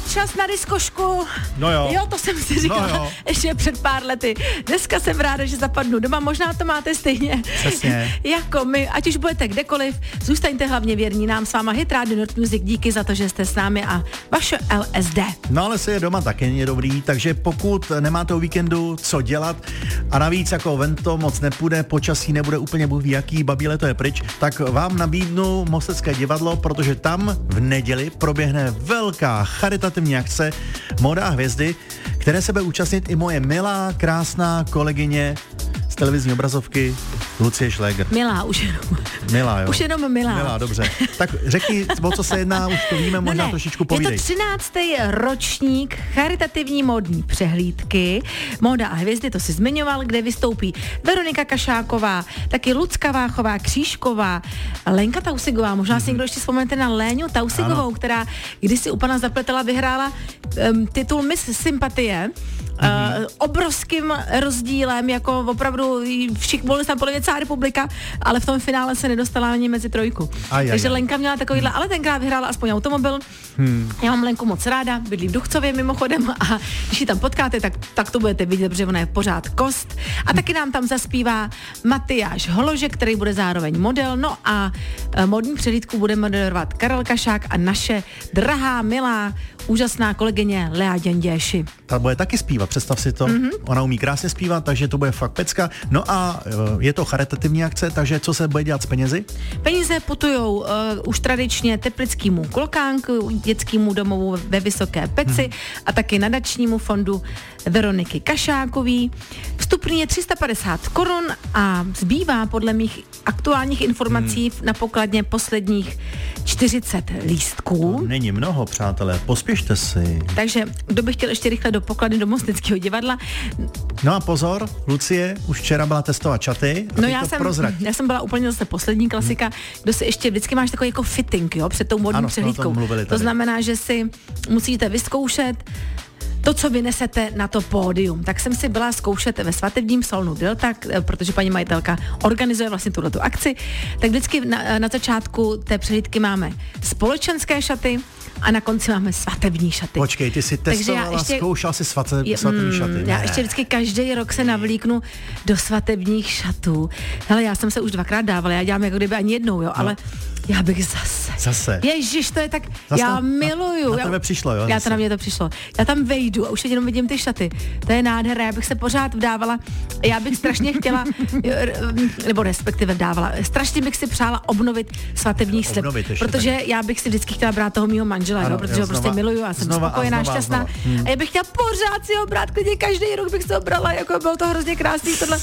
čas na diskošku. No jo. Jo, to jsem si říkala ještě před pár lety. Dneska jsem ráda, že zapadnu doma, možná to máte stejně. Přesně. Jako my, ať už budete kdekoliv, zůstaňte hlavně věrní nám, s váma Hit Radio Nord Music, díky za to, že jste s námi a vaše LSD. No ale se je doma taky není dobrý, takže pokud nemáte o víkendu co dělat a navíc jako ven to moc nepůjde, počasí nebude úplně bůh ví jaký, babí leto je pryč, tak vám nabídnu Mostecké divadlo, protože tam v neděli proběhne velká charitativní akce Móda a hvězdy, které se bude účastnit i moje milá, krásná kolegyně z televizní obrazovky Lucie Šlégr. Milá, už jenom. Milá, jo. Už jenom milá. Milá, dobře. Tak řekni, o co se jedná, už to víme, možná trošičku povídej. Je to 13. ročník charitativní módní přehlídky Móda a hvězdy, to si zmiňoval, kde vystoupí Veronika Kašáková, taky Lucka Váchová, Křížková, Lenka Tausigová, možná si někdo ještě vzpomenete na Léňu Tausigovou, která kdysi u pana Zapletela vyhrála titul Miss Sympatie. Obrovským rozdílem, jako opravdu volili tam podle mě celá republika, ale v tom finále se nedostala ani mezi trojku. Takže Lenka měla takovýhle, ale tenkrát vyhrála aspoň automobil. Já mám Lenku moc ráda, bydlí v Duchcově mimochodem a když ji tam potkáte, tak to budete vidět, protože ona je pořád kost. A taky nám tam zaspívá Matyáš Holožek, který bude zároveň model, no a modní přehlídku bude moderovat Karel Kašák a naše drahá, milá, úžasná kolegyně Lea Děnděši. Ta bude taky zpívat, představ si to. Ona umí krásně zpívat, takže to bude fakt pecka. No a je to charitativní akce, takže co se bude dělat s penězi? Peníze putujou už tradičně Teplickému Klokánku, dětskému domovu ve Vysoké Peci a taky nadačnímu fondu Veroniky Kašákový. Vstupný je 350 korun a zbývá podle mých aktuálních informací na pokladně posledních 40 lístků. To není mnoho, přátelé, pospěšte si. Takže kdo by chtěl ještě rychle do pokladny do Mosteckého divadla. No a pozor, Lucie už včera byla testovat šaty. No já jsem byla úplně zase poslední klasika, kdo si ještě vždycky máš takový jako fitting, jo, před tou modní přehlídkou. To znamená, že si musíte vyzkoušet to, co vynesete na to pódium. Tak jsem si byla zkoušet ve svatebním salonu Delta, protože paní majitelka organizuje vlastně tuhletu akci, tak vždycky na začátku té přehlídky máme společenské šaty a na konci máme svatební šaty. Počkej, ty si testovala, zkoušela si svatební šaty. Já ještě vždycky každý rok se navlíknu do svatebních šatů. Hele, já jsem se už 2krát dávala, já dělám jako kdyby ani jednou, jo, ale já bych zase. Ježiš, to je tak, já miluju. Na tebe přišlo, jo? Na mě to přišlo. Já tam vejdu a už jenom vidím ty šaty. To je nádhera, já bych se pořád vdávala. Já bych strašně chtěla, nebo respektive vdávala, strašně bych si přála obnovit svatební slib, protože já bych si vždycky chtěla brát toho mýho manžela, ano, protože ho prostě miluju a jsem spokojená, šťastná. A já bych chtěla pořád si ho brát, klidně každý rok bych se ho brala, jako bylo to hrozně krásný tohle.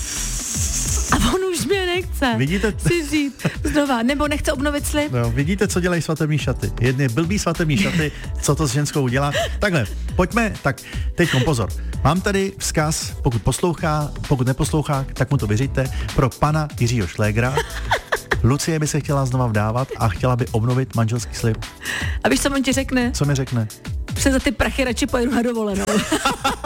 A on už mě nechce. Vidíte? Si říct znova, nebo nechce obnovit slib. No, vidíte, co dělají svatební šaty. Jedny blbý svatební šaty, co to s ženskou udělá. Takhle, pojďme, tak teďkom pozor. Mám tady vzkaz, pokud poslouchá, pokud neposlouchá, tak mu to vyřiďte, pro pana Jiřího Šlégra. Lucie by se chtěla znova vdávat a chtěla by obnovit manželský slib. A víš, co on ti řekne? Co mi řekne? Že za ty prachy radši pojedu na dovolenou.